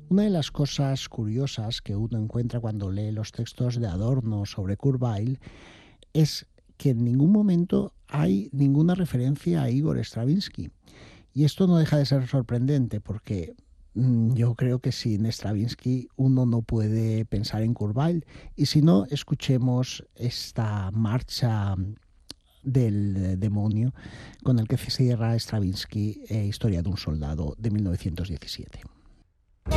Una de las cosas curiosas que uno encuentra cuando lee los textos de Adorno sobre Kurt Weill es que en ningún momento hay ninguna referencia a Igor Stravinsky. Y esto no deja de ser sorprendente porque yo creo que sin Stravinsky uno no puede pensar en Kurt Weill. Y si no, escuchemos esta marcha del demonio con el que cierra Stravinsky, Historia de un soldado, de 1917.